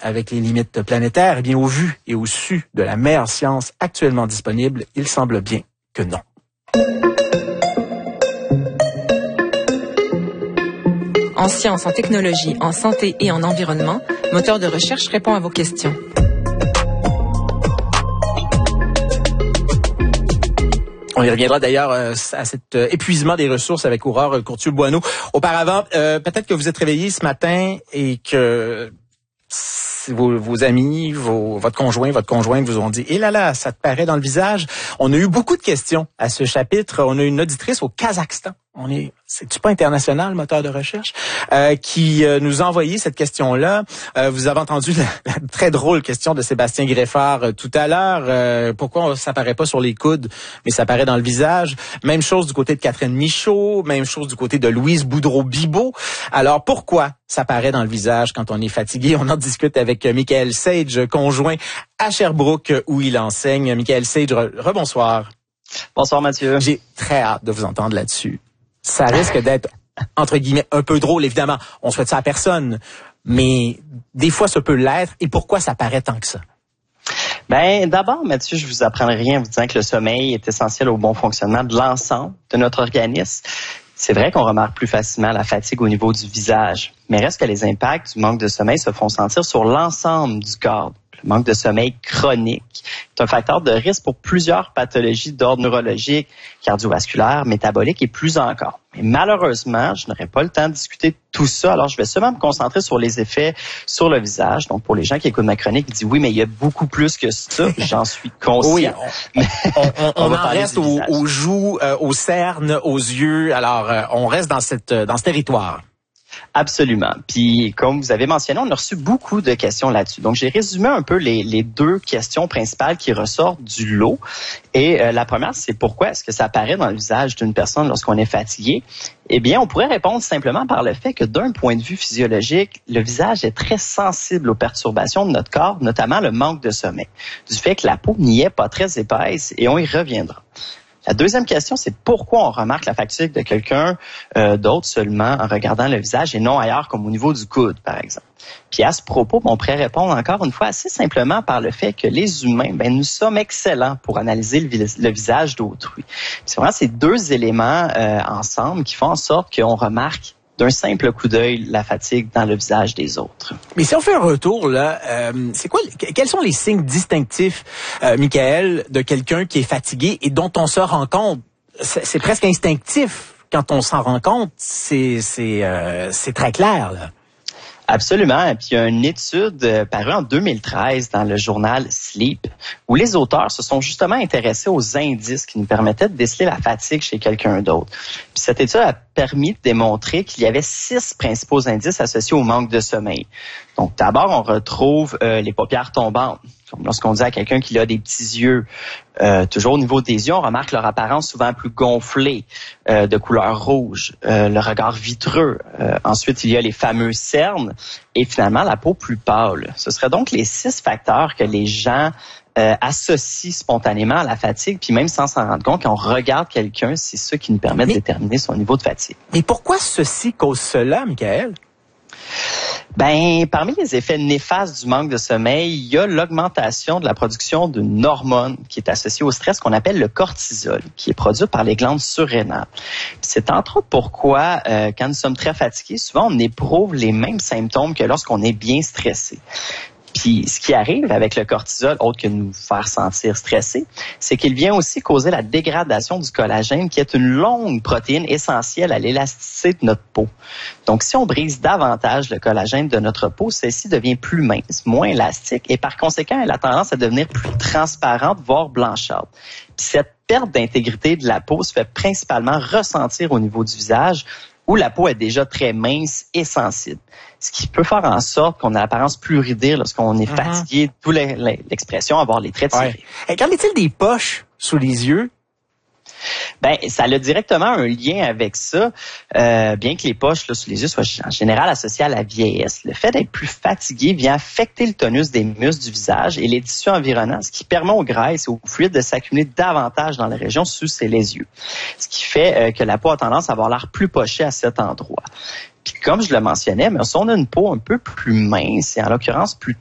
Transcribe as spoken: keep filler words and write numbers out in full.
avec les limites planétaires? Eh bien, au vu et au su de la meilleure science actuellement disponible, il semble bien que non. En sciences, en technologie, en santé et en environnement, Moteur de recherche répond à vos questions. On y reviendra d'ailleurs euh, à cet euh, épuisement des ressources avec Aurore Courtieu-Boineau. Auparavant, euh, peut-être que vous êtes réveillé ce matin et que vos, vos amis, vos, votre conjoint, votre conjointe vous ont dit « Eh là là, ça te paraît dans le visage ». On a eu beaucoup de questions à ce chapitre. On a une auditrice au Kazakhstan. On est, c'est-tu pas international, moteur de recherche, euh, qui euh, nous a envoyé cette question-là. Euh, vous avez entendu la, la très drôle question de Sébastien Greffard euh, tout à l'heure. Euh, pourquoi ça paraît pas sur les coudes, mais ça paraît dans le visage. Même chose du côté de Catherine Michaud, même chose du côté de Louise Boudreau-Bibeau. Alors, pourquoi ça paraît dans le visage quand on est fatigué? On en discute avec Michael Sage, conjoint à Sherbrooke, où il enseigne. Michael Sage, re- rebonsoir. Bonsoir, Mathieu. J'ai très hâte de vous entendre là-dessus. Ça risque d'être, entre guillemets, un peu drôle, évidemment. On souhaite ça à personne. Mais des fois, ça peut l'être. Et pourquoi ça paraît tant que ça? Ben, d'abord, Mathieu, je vous apprendrai rien en vous disant que le sommeil est essentiel au bon fonctionnement de l'ensemble de notre organisme. C'est vrai qu'on remarque plus facilement la fatigue au niveau du visage. Mais reste que les impacts du manque de sommeil se font sentir sur l'ensemble du corps. Le manque de sommeil chronique est un facteur de risque pour plusieurs pathologies d'ordre neurologique, cardiovasculaire, métabolique et plus encore. Mais malheureusement, je n'aurai pas le temps de discuter de tout ça, alors je vais seulement me concentrer sur les effets sur le visage. Donc, pour les gens qui écoutent ma chronique, ils disent oui, mais il y a beaucoup plus que ça. J'en suis conscient. Oui, on, on, on, on, on en reste aux, aux joues, euh, aux cernes, aux yeux. Alors, euh, on reste dans cette dans ce territoire. Absolument. Puis, comme vous avez mentionné, on a reçu beaucoup de questions là-dessus. Donc, j'ai résumé un peu les, les deux questions principales qui ressortent du lot. Et euh, la première, c'est pourquoi est-ce que ça apparaît dans le visage d'une personne lorsqu'on est fatigué? Eh bien, on pourrait répondre simplement par le fait que d'un point de vue physiologique, le visage est très sensible aux perturbations de notre corps, notamment le manque de sommeil, du fait que la peau n'y est pas très épaisse et on y reviendra. La deuxième question, c'est pourquoi on remarque la fatigue de quelqu'un euh, d'autre seulement en regardant le visage et non ailleurs comme au niveau du coude, par exemple. Puis à ce propos, on pourrait répondre encore une fois assez simplement par le fait que les humains, ben nous sommes excellents pour analyser le, vis- le visage d'autrui. Puis c'est vraiment ces deux éléments euh, ensemble qui font en sorte qu'on remarque d'un simple coup d'œil la fatigue dans le visage des autres. Mais si on fait un retour, là, euh, c'est quoi, quels sont les signes distinctifs, euh, Michael, de quelqu'un qui est fatigué et dont on se rend compte? C'est, c'est presque instinctif quand on s'en rend compte. C'est, c'est, euh, c'est très clair, là. Absolument. Et puis, il y a une étude euh, parue en deux mille treize dans le journal Sleep où les auteurs se sont justement intéressés aux indices qui nous permettaient de déceler la fatigue chez quelqu'un d'autre. Puis, cette étude a permis de démontrer qu'il y avait six principaux indices associés au manque de sommeil. Donc, d'abord, on retrouve euh, les paupières tombantes. Comme lorsqu'on dit à quelqu'un qu'il a des petits yeux, euh, toujours au niveau des yeux, on remarque leur apparence souvent plus gonflée, euh, de couleur rouge, euh, le regard vitreux. Euh, ensuite, il y a les fameuses cernes et finalement la peau plus pâle. Ce seraient donc les six facteurs que les gens euh, associent spontanément à la fatigue, puis même sans s'en rendre compte, quand on regarde quelqu'un, c'est ça qui nous permet mais, de déterminer son niveau de fatigue. Mais pourquoi ceci cause cela, Michael? Ben, parmi les effets néfastes du manque de sommeil, il y a l'augmentation de la production d'une hormone qui est associée au stress qu'on appelle le cortisol, qui est produit par les glandes surrénales. Puis c'est entre autres pourquoi, euh, quand nous sommes très fatigués, souvent on éprouve les mêmes symptômes que lorsqu'on est bien stressé. Puis, ce qui arrive avec le cortisol, autre que de nous faire sentir stressés, c'est qu'il vient aussi causer la dégradation du collagène, qui est une longue protéine essentielle à l'élasticité de notre peau. Donc, si on brise davantage le collagène de notre peau, celle-ci devient plus mince, moins élastique, et par conséquent, elle a tendance à devenir plus transparente, voire blanchâtre. Puis, cette perte d'intégrité de la peau se fait principalement ressentir au niveau du visage, où la peau est déjà très mince et sensible. Ce qui peut faire en sorte qu'on a l'apparence plus ridée lorsqu'on est mm-hmm. fatigué, d'où l'expression avoir les traits tirés. Ouais. Et qu'en est-il des poches sous les yeux? Ben, ça a directement un lien avec ça, euh, bien que les poches là, sous les yeux soient en général associées à la vieillesse. Le fait d'être plus fatigué vient affecter le tonus des muscles du visage et les tissus environnants, ce qui permet aux graisses et aux fluides de s'accumuler davantage dans les régions sous et les yeux. Ce qui fait euh, que la peau a tendance à avoir l'air plus pochée à cet endroit. Puis comme je le mentionnais, mais si on a une peau un peu plus mince et en l'occurrence plus